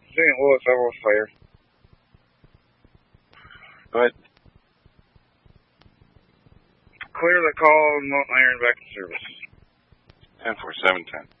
St. Louis, I will fire. Go ahead. Clear the call and want iron back in service. 10-4, 7-10.